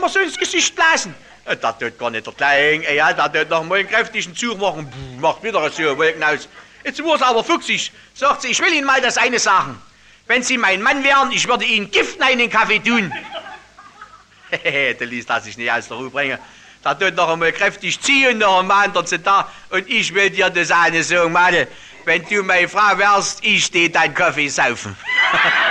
immer so ins Gesicht blasen. Das tut gar nicht der Klein, ja, das tut noch mal einen kräftigen Zug machen. Macht wieder so Wolken aus. Jetzt wurde es aber fuchsig. Sagt sie, ich will Ihnen mal das eine sagen. Wenn Sie mein Mann wären, ich würde Ihnen Gift in den Kaffee tun. Der ließ das sich nicht aus der Ruhe bringen. Da tut noch einmal kräftig ziehen, noch einmal anderen sind da. Und ich will dir das eine sagen, Mann. Wenn du meine Frau wärst, ich steh deinen Kaffee saufen.